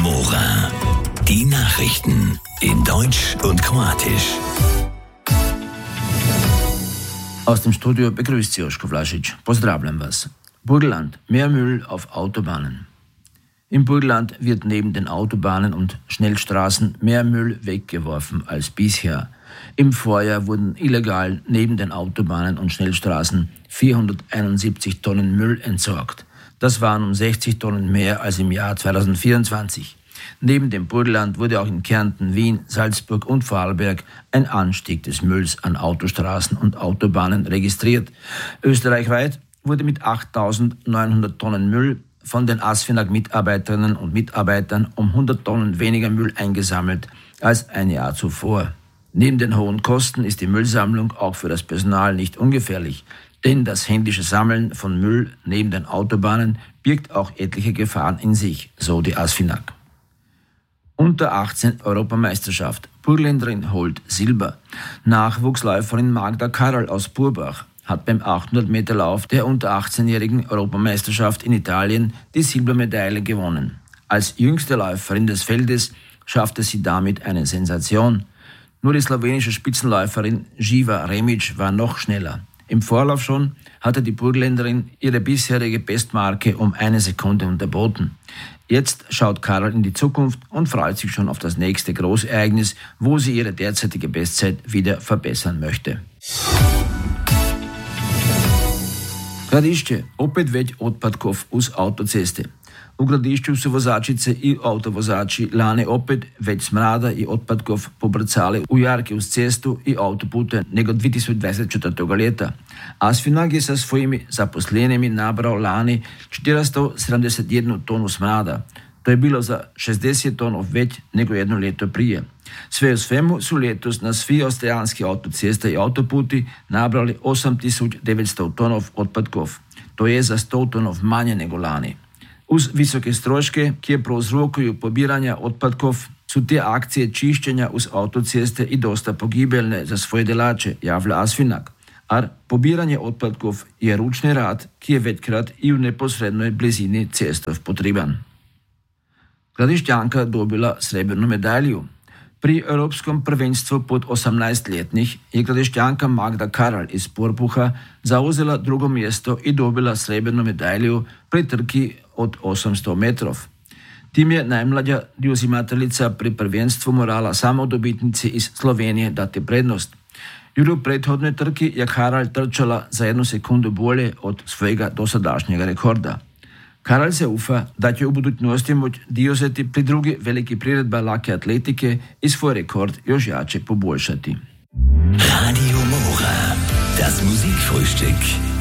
Mora. Die Nachrichten in Deutsch und Kroatisch. Aus dem Studio begrüßt Sie Joško Vlašić. Pozdravljam vas. Burgenland. Mehr Müll auf Autobahnen. Im Burgenland wird neben den Autobahnen und Schnellstraßen mehr Müll weggeworfen als bisher. Im Vorjahr wurden illegal neben den Autobahnen und Schnellstraßen 471 Tonnen Müll entsorgt. Das waren um 60 Tonnen mehr als im Jahr 2024. Neben dem Burgenland wurde auch in Kärnten, Wien, Salzburg und Vorarlberg ein Anstieg des Mülls an Autostraßen und Autobahnen registriert. Österreichweit wurde mit 8.900 Tonnen Müll von den ASFINAG-Mitarbeiterinnen und Mitarbeitern um 100 Tonnen weniger Müll eingesammelt als ein Jahr zuvor. Neben den hohen Kosten ist die Müllsammlung auch für das Personal nicht ungefährlich, denn das händische Sammeln von Müll neben den Autobahnen birgt auch etliche Gefahren in sich, so die ASFINAG. Unter 18 Europameisterschaft. Burgenländerin holt Silber. Nachwuchsläuferin Magda Karol aus Burbach hat beim 800-Meter-Lauf der unter 18-jährigen Europameisterschaft in Italien die Silbermedaille gewonnen. Als jüngste Läuferin des Feldes schaffte sie damit eine Sensation. Nur die slowenische Spitzenläuferin Živa Remić war noch schneller. Im Vorlauf schon hatte die Burgenländerin ihre bisherige Bestmarke um 1 Sekunde unterboten. Jetzt schaut Karol in die Zukunft und freut sich schon auf das nächste Großereignis, wo sie ihre derzeitige Bestzeit wieder verbessern möchte. Gradišće, opet već otpadkov uz autoceste. U Gradišću su vozačice i autovozači lani opet već smrada i otpadkov pobrcali u jarke uz cestu i autopute nego 2024. leta. ASFINAG je sa svojimi zaposlenimi nabrao lani 471 tonu smrada. To je bilo za 60 tonov već nego jedno leto prije. Sve u svemu su letos na svi austrijanski autoceste i autoputi nabrali 8900 tonov otpadkov. To je za 100 tonov manje nego lani. Uz visoke stroške, ki prouzrokuju pobiranja otpadkov, su te akcije čišćenja uz autoceste i dosta pogibeljne za svoje delače, javlja ASFINAG. Ar pobiranje otpadkov je ručni rad, ki je večkrat i u neposrednoj blizini cestov potreben. Gradišćanka dobila srebrnu medalju. Pri Evropskom prvenstvu pod 18-letnih je Gradišćanka Magda Karol iz Porpuha zauzela drugo mjesto i dobila srebrnu medalju pri trki od 800 metrov. Tim je najmlađa uzimateljica pri prvenstvu morala samo dobitnici iz Slovenije dati prednost. Jer u prethodnoj trki je Karol trčala za 1 sekundu bolje od svojega dosadašnjega rekorda. Karol se ufa da će u budućnosti moći diozeti pri drugi veliki priredba lake atletike i svoj rekord još jače poboljšati. Radio Mora, das Musikfrühstück.